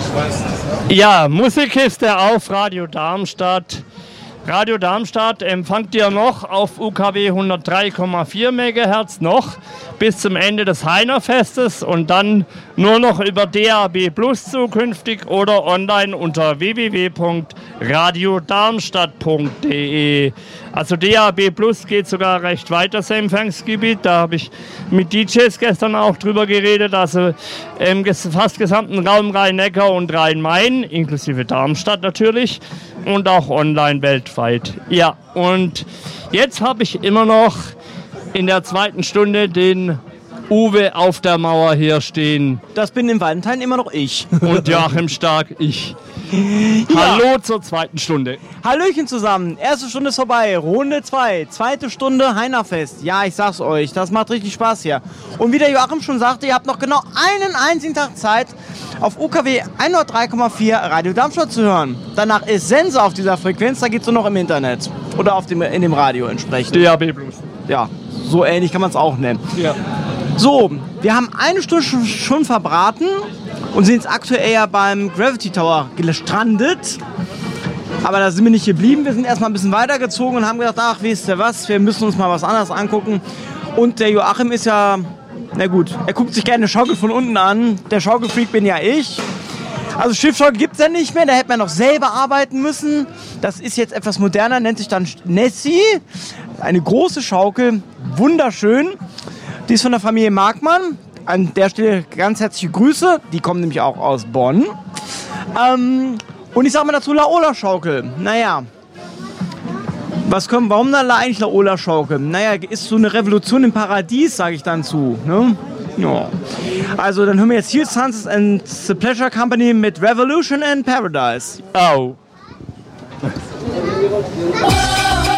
Ja, Musikkiste auf Radio Darmstadt. Radio Darmstadt empfangt ihr noch auf UKW 103,4 MHz noch bis zum Ende des Heinerfestes und dann nur noch über DAB Plus zukünftig oder online unter www.radiodarmstadt.de. Also DAB Plus geht sogar recht weit, das Empfangsgebiet. Da habe ich mit DJs gestern auch drüber geredet. Also im fast gesamten Raum Rhein-Neckar und Rhein-Main, inklusive Darmstadt natürlich. Und auch online weltweit. Ja, und jetzt habe ich immer noch in der zweiten Stunde den Uwe auf der Mauer hier stehen. Das bin im Valentin immer noch ich. Und Joachim Stark, ich. Ja. Hallo zur zweiten Stunde. Hallöchen zusammen. Erste Stunde ist vorbei. Runde 2. Zweite Stunde Heinerfest. Ja, ich sag's euch. Das macht richtig Spaß hier. Und wie der Joachim schon sagte, ihr habt noch genau einen einzigen Tag Zeit, auf UKW 103,4 Radio Darmstadt zu hören. Danach ist Sense auf dieser Frequenz. Da geht's nur noch im Internet. Oder in dem Radio entsprechend. DAB Plus. Ja, so ähnlich kann man es auch nennen. Ja. So, wir haben eine Stunde schon verbraten und sind jetzt aktuell ja beim Gravity Tower gestrandet. Aber da sind wir nicht geblieben. Wir sind erstmal ein bisschen weitergezogen und haben gedacht, ach, wisst ihr was, wir müssen uns mal was anderes angucken. Und der Joachim ist ja, na gut, er guckt sich gerne Schaukel von unten an. Der Schaukelfreak bin ja ich. Also Schiffschaukel gibt es ja nicht mehr, da hätte man noch selber arbeiten müssen. Das ist jetzt etwas moderner, nennt sich dann Nessie. Eine große Schaukel, wunderschön. Die ist von der Familie Markmann. An der Stelle ganz herzliche Grüße. Die kommen nämlich auch aus Bonn. Und ich sage mal dazu Laola-Schaukel. Naja, warum dann eigentlich Laola-Schaukel? Naja, ist so eine Revolution im Paradies, sage ich dann zu. Ne? Ja. Also dann hören wir jetzt hier Sunset and the Pleasure Company mit Revolution in Paradise. Au.